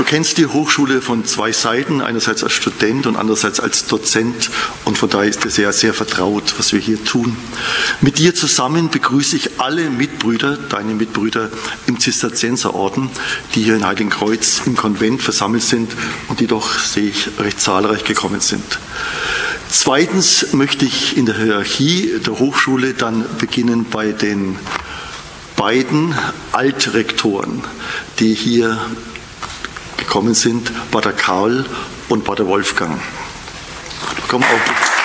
kennst die Hochschule von zwei Seiten, einerseits als Student und andererseits als Dozent, und von daher ist es ja sehr vertraut, was wir hier tun. Mit dir zusammen begrüße ich alle Mitbrüder, deine Mitbrüder im Zisterzienserorden, die hier in Heiligenkreuz im Konvent versammelt sind und die doch, sehe ich, recht zahlreich gekommen sind. Zweitens möchte ich in der Hierarchie der Hochschule dann beginnen bei den beiden Altrektoren, die hier gekommen sind, Pater Karl und Pater Wolfgang. Komm auf.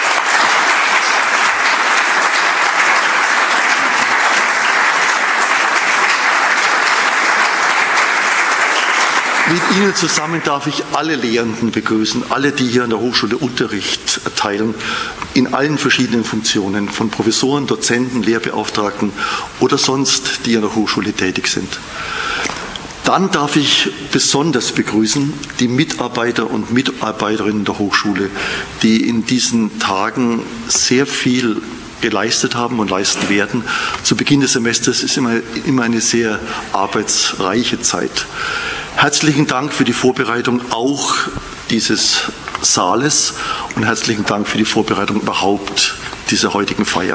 Mit Ihnen zusammen darf ich alle Lehrenden begrüßen, alle, die hier an der Hochschule Unterricht erteilen, in allen verschiedenen Funktionen, von Professoren, Dozenten, Lehrbeauftragten oder sonst, die an der Hochschule tätig sind. Dann darf ich besonders begrüßen die Mitarbeiter und Mitarbeiterinnen der Hochschule, die in diesen Tagen sehr viel geleistet haben und leisten werden. Zu Beginn des Semesters ist immer eine sehr arbeitsreiche Zeit. Herzlichen Dank für die Vorbereitung auch dieses Saales und herzlichen Dank für die Vorbereitung überhaupt dieser heutigen Feier.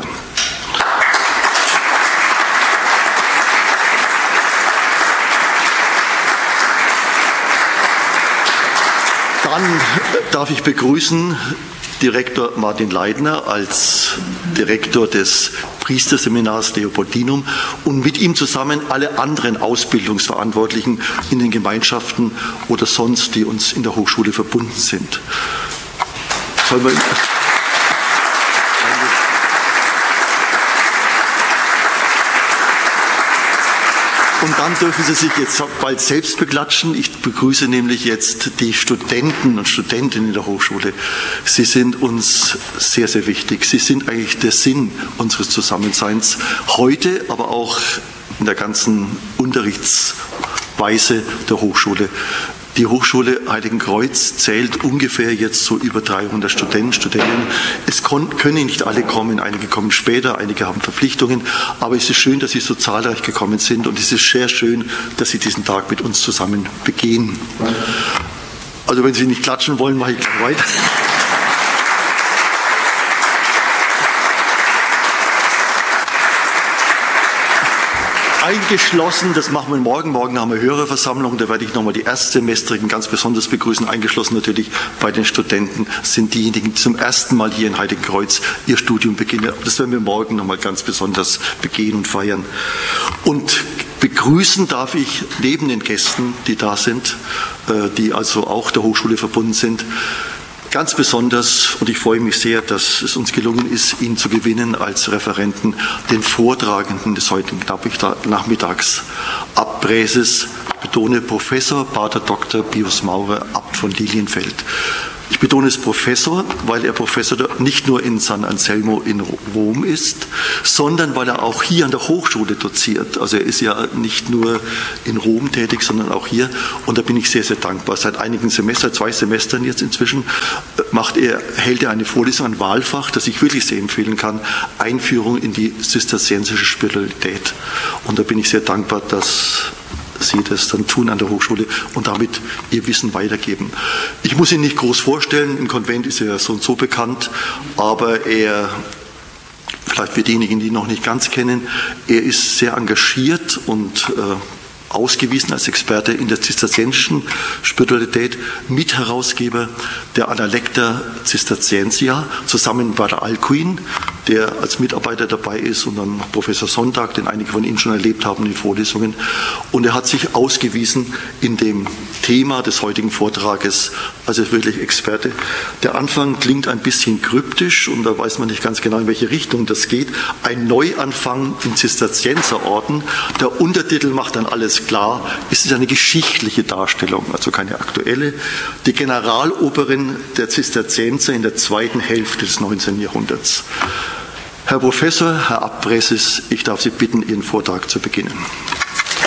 Dann darf ich begrüßen Direktor Martin Leitner als Direktor des Priesterseminars Leopoldinum und mit ihm zusammen alle anderen Ausbildungsverantwortlichen in den Gemeinschaften oder sonst, die uns in der Hochschule verbunden sind. Und dann dürfen Sie sich jetzt bald selbst beklatschen. Ich begrüße nämlich jetzt die Studenten und Studentinnen der Hochschule. Sie sind uns sehr, sehr wichtig. Sie sind eigentlich der Sinn unseres Zusammenseins heute, aber auch in der ganzen Unterrichtsweise der Hochschule. Die Hochschule Heiligenkreuz zählt ungefähr jetzt so über 300 Studenten, Studentinnen. Es können nicht alle kommen, einige kommen später, einige haben Verpflichtungen, aber es ist schön, dass Sie so zahlreich gekommen sind und es ist sehr schön, dass Sie diesen Tag mit uns zusammen begehen. Also wenn Sie nicht klatschen wollen, mache ich gleich weiter. Eingeschlossen, das machen wir morgen. Morgen haben wir Hörerversammlung, da werde ich nochmal die Erstsemestrigen ganz besonders begrüßen. Eingeschlossen natürlich bei den Studenten sind diejenigen, die zum ersten Mal hier in Heiligenkreuz ihr Studium beginnen. Das werden wir morgen nochmal ganz besonders begehen und feiern. Und begrüßen darf ich neben den Gästen, die da sind, die also auch der Hochschule verbunden sind, ganz besonders, und ich freue mich sehr, dass es uns gelungen ist, ihn zu gewinnen als Referenten, den Vortragenden des heutigen Nachmittags, Abtpräses, betone Professor, Pater Dr. Pius Maurer, Abt von Lilienfeld. Ich betone es Professor, weil er Professor nicht nur in San Anselmo in Rom ist, sondern weil er auch hier an der Hochschule doziert. Also er ist ja nicht nur in Rom tätig, sondern auch hier. Und da bin ich sehr, sehr dankbar. Seit einigen Semestern, 2 Semestern jetzt inzwischen, hält er eine Vorlesung, ein Wahlfach, das ich wirklich sehr empfehlen kann, Einführung in die zisterziensische Spiritualität. Und da bin ich sehr dankbar, dass Sie das dann tun an der Hochschule und damit Ihr Wissen weitergeben. Ich muss ihn nicht groß vorstellen, im Konvent ist er ja so und so bekannt, aber vielleicht für diejenigen, die ihn noch nicht ganz kennen, er ist sehr engagiert und ausgewiesen als Experte in der zisterziensischen Spiritualität, Mitherausgeber der Analecta Cisterciensia, zusammen mit Pater Alcuin, der als Mitarbeiter dabei ist, und dann Professor Sonntag, den einige von Ihnen schon erlebt haben in den Vorlesungen. Und er hat sich ausgewiesen in dem Thema des heutigen Vortrages, also wirklich Experte. Der Anfang klingt ein bisschen kryptisch und da weiß man nicht ganz genau, in welche Richtung das geht. Ein Neuanfang im Zisterzienserorden. Der Untertitel macht dann alles klar. Es ist eine geschichtliche Darstellung, also keine aktuelle. Die Generaloberin der Zisterzienser in der zweiten Hälfte des 19. Jahrhunderts. Herr Professor, Herr Abtpräses, ich darf Sie bitten, Ihren Vortrag zu beginnen.